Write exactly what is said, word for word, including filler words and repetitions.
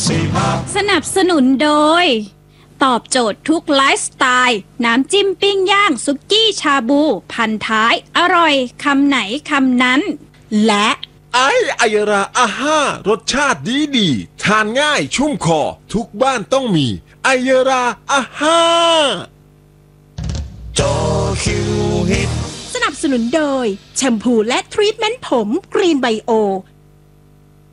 สนับสนุนโดยตอบโจทย์ทุกไลฟ์สไตล์น้ำจิ้มปิ้งย่างซุกี้ชาบูพันท้ายอร่อยคำไหนคำนั้นและไอไอราอาห้ารสชาติดีดีทานง่ายชุ่มคอทุกบ้านต้องมีไอราอาห้าจอคิวฮิตสนับสนุนโดยแชมพูและทรีทเมนต์ผมกรีนไบโอ